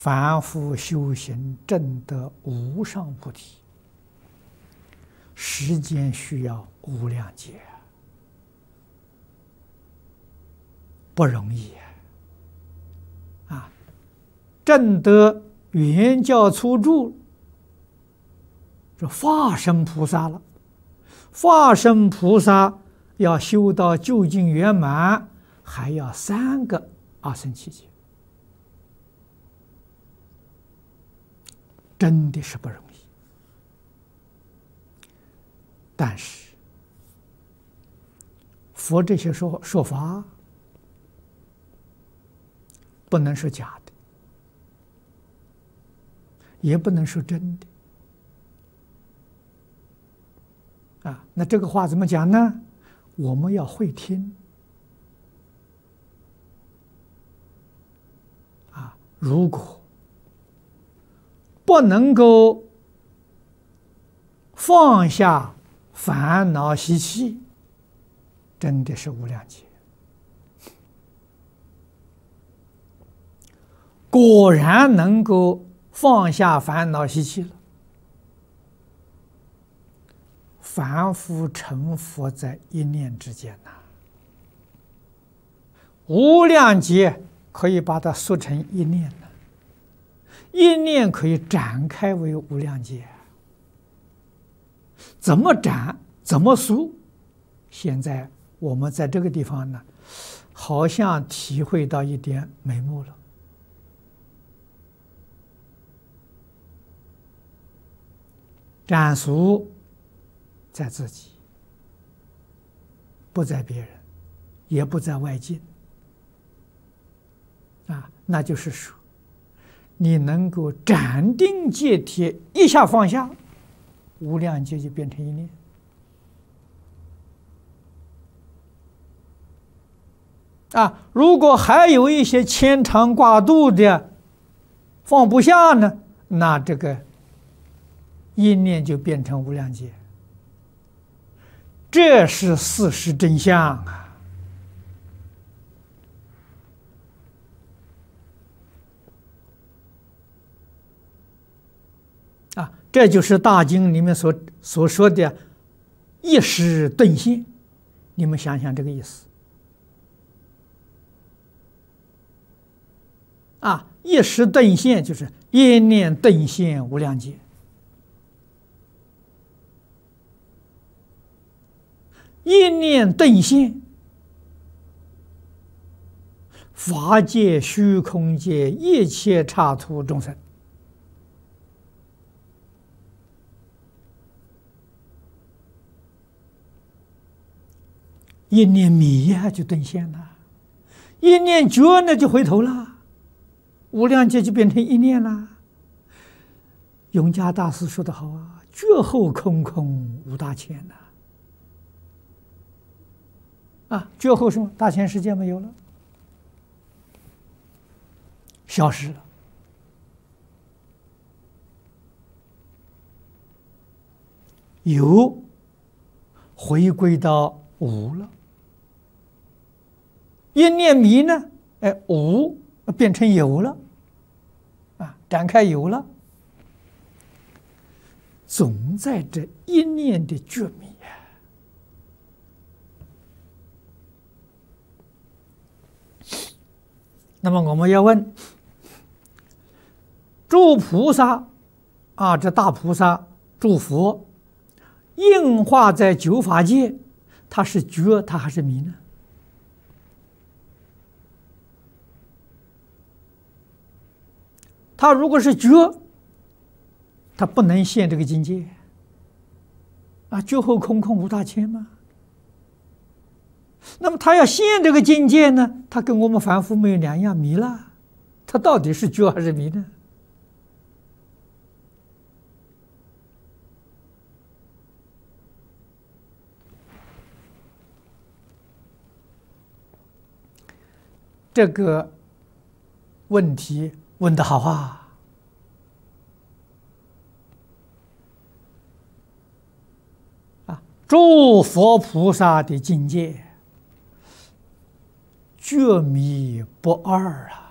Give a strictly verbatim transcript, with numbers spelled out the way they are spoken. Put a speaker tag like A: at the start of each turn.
A: 凡夫修行证得无上菩提，时间需要无量劫，不容易啊！证得圆教初住，这化身菩萨了。化身菩萨要修到究竟圆满，还要三个阿僧祇劫。真的是不容易，但是佛这些说说法不能说假的，也不能说真的啊。那这个话怎么讲呢？我们要会听啊。如果不能够放下烦恼习气，真的是无量劫。果然能够放下烦恼习气了，凡夫成佛在一念之间呐、啊。无量劫可以把它缩成一念了。一念可以展开为无量劫，怎么展怎么缩？现在我们在这个地方呢，好像体会到一点眉目了。展缩在自己，不在别人，也不在外境啊，那就是说，你能够斩钉截铁一下放下，无量劫就变成一念啊！如果还有一些牵肠挂肚的放不下呢，那这个一念就变成无量劫。这是事实真相啊！啊，这就是大经里面所所说的“一时顿现”，你们想想这个意思。啊，一时顿现就是一念顿现无量劫，一念顿现，法界、虚空界一切刹土众生。一念迷呀、啊，就顿现了；一念觉呢，就回头了。无量劫就变成一念了。永嘉大师说得好啊：“觉后空空无大千呐！”啊，觉后什么？大千世界没有了，消失了。有，回归到无了。一念迷呢，哎，无变成有了，啊，展开有了，总在这一念的觉迷啊。那么我们要问，诸菩萨啊，这大菩萨诸佛应化在九法界，他是觉，他还是迷呢？他如果是觉，他不能现这个境界啊，觉后空空无大千嘛。那么他要现这个境界呢，他跟我们凡夫没有两样，迷了。他到底是觉还是迷呢？这个问题问得好啊！啊，诸佛菩萨的境界，觉迷不二啊！